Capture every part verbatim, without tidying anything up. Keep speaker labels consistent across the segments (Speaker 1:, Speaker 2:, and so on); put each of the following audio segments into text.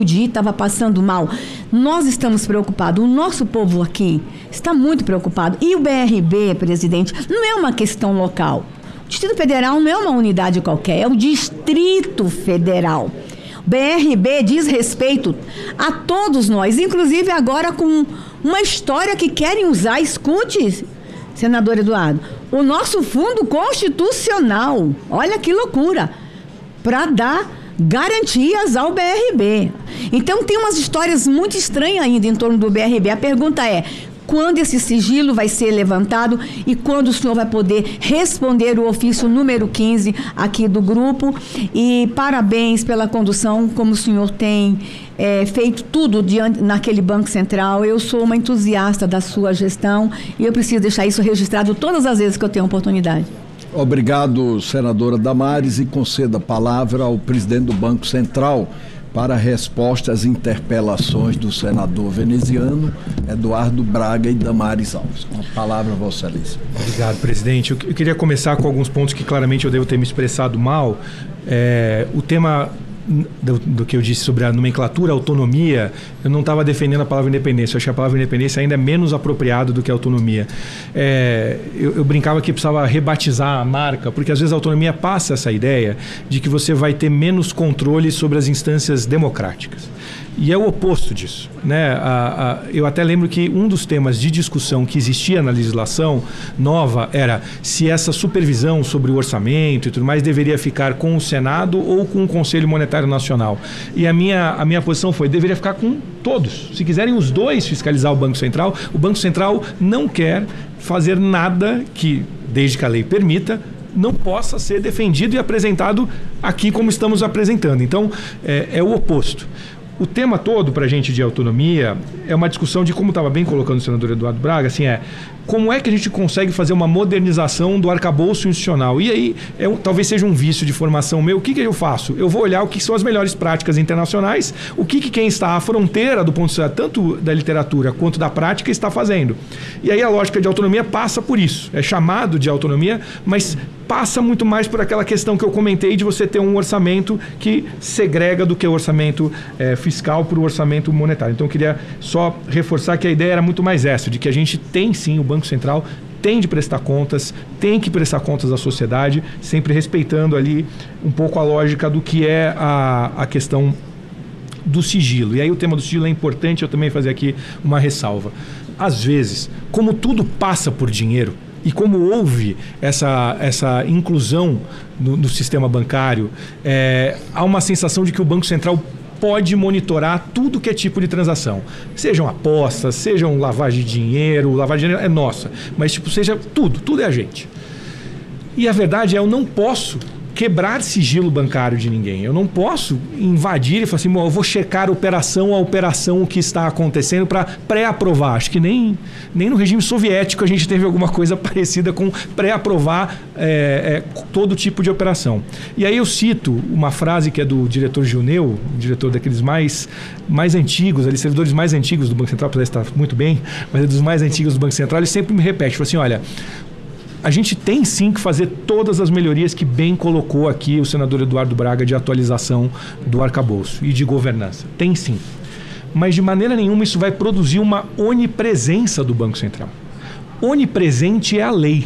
Speaker 1: estava passando mal. Nós estamos preocupados, o nosso povo aqui está muito preocupado. E o B R B, presidente, não é uma questão local. O Distrito Federal não é uma unidade qualquer, é o Distrito Federal. O B R B diz respeito a todos nós, inclusive agora com uma história que querem usar. Escute, senador Eduardo, o nosso fundo constitucional, olha que loucura, para dar garantias ao B R B. Então tem umas histórias muito estranhas ainda em torno do B R B. A pergunta é: quando esse sigilo vai ser levantado e quando o senhor vai poder responder o ofício número quinze aqui do grupo? E parabéns pela condução, como o senhor tem é, feito tudo diante, naquele Banco Central. Eu sou uma entusiasta da sua gestão e eu preciso deixar isso registrado todas as vezes que eu tenho oportunidade.
Speaker 2: Obrigado, senadora Damares, e conceda a palavra ao presidente do Banco Central para a resposta às interpelações do senador veneziano, Eduardo Braga e Damares Alves. Com a palavra, Vossa Excelência.
Speaker 3: Obrigado, presidente. Eu, eu queria começar com alguns pontos que claramente eu devo ter me expressado mal. É, o tema do, do que eu disse sobre a nomenclatura, autonomia, eu não estava defendendo a palavra independência. Eu achei a palavra independência ainda menos apropriada do que a autonomia. É, eu, eu brincava que precisava rebatizar a marca, porque às vezes a autonomia passa essa ideia de que você vai ter menos controle sobre as instâncias democráticas. E é o oposto disso, né? A, a, eu até lembro que um dos temas de discussão que existia na legislação nova era se essa supervisão sobre o orçamento e tudo mais deveria ficar com o Senado ou com o Conselho Monetário Nacional. E a minha, a minha posição foi, deveria ficar com todos. Se quiserem os dois fiscalizar o Banco Central, o Banco Central não quer fazer nada que, desde que a lei permita, não possa ser defendido e apresentado aqui como estamos apresentando. Então, é, é o oposto. O tema todo para a gente de autonomia é uma discussão de, como estava bem colocando o senador Eduardo Braga, assim, é como é que a gente consegue fazer uma modernização do arcabouço institucional. E aí, é um, talvez seja um vício de formação meu. O que, que eu faço? Eu vou olhar o que são as melhores práticas internacionais, o que, que quem está à fronteira do ponto de vista tanto da literatura quanto da prática está fazendo. E aí a lógica de autonomia passa por isso. É chamado de autonomia, mas passa muito mais por aquela questão que eu comentei de você ter um orçamento que segrega do que o orçamento é, fiscal para o orçamento monetário. Então eu queria só reforçar que a ideia era muito mais essa, de que a gente tem sim, o Banco Central tem de prestar contas, tem que prestar contas à sociedade, sempre respeitando ali um pouco a lógica do que é a, a questão do sigilo. E aí o tema do sigilo é importante eu também fazer aqui uma ressalva. Às vezes, como tudo passa por dinheiro, e como houve essa, essa inclusão no, no sistema bancário, é, há uma sensação de que o Banco Central pode monitorar tudo que é tipo de transação. Sejam apostas, sejam lavagem de dinheiro, lavagem de dinheiro é nossa, mas tipo, seja tudo, tudo é a gente. E a verdade é, eu não posso quebrar sigilo bancário de ninguém. Eu não posso invadir e falar assim, eu vou checar operação a operação o que está acontecendo para pré-aprovar. Acho que nem, nem no regime soviético a gente teve alguma coisa parecida com pré-aprovar é, é, todo tipo de operação. E aí eu cito uma frase que é do diretor Juneu, diretor daqueles mais, mais antigos, ali, servidores mais antigos do Banco Central, apesar de estar muito bem, mas é dos mais antigos do Banco Central, ele sempre me repete, fala assim, olha, a gente tem sim que fazer todas as melhorias que bem colocou aqui o senador Eduardo Braga de atualização do arcabouço e de governança. Tem sim. Mas de maneira nenhuma isso vai produzir uma onipresença do Banco Central. Onipresente é a lei.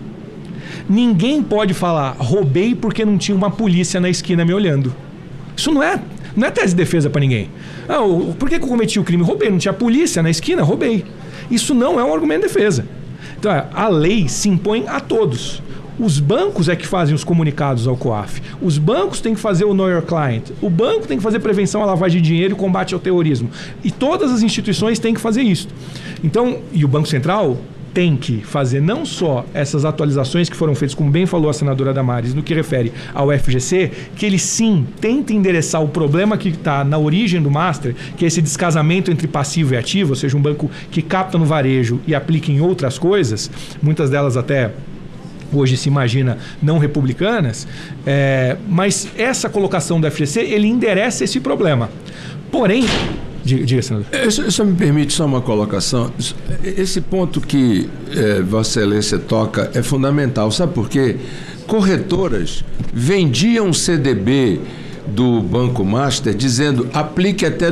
Speaker 3: Ninguém pode falar, roubei porque não tinha uma polícia na esquina me olhando. Isso não é, não é tese de defesa para ninguém. Ah, por que, que eu cometi o crime? Roubei, não tinha polícia na esquina? Roubei. Isso não é um argumento de defesa. Então, a lei se impõe a todos. Os bancos é que fazem os comunicados ao COAF. Os bancos têm que fazer o Know Your Client. O banco tem que fazer prevenção à lavagem de dinheiro e combate ao terrorismo. E todas as instituições têm que fazer isso. Então, e o Banco Central tem que fazer não só essas atualizações que foram feitas, como bem falou a senadora Damares, no que refere ao F G C, que ele sim tenta endereçar o problema que está na origem do Master, que é esse descasamento entre passivo e ativo, ou seja, um banco que capta no varejo e aplica em outras coisas, muitas delas até hoje se imagina não republicanas, é, mas essa colocação do F G C, ele endereça esse problema. Porém, Diga, diga, senador.
Speaker 4: Isso, isso me permite só uma colocação. Esse ponto que é, Vossa Excelência toca é fundamental. Sabe por quê? Corretoras vendiam C D B do Banco Master dizendo aplique até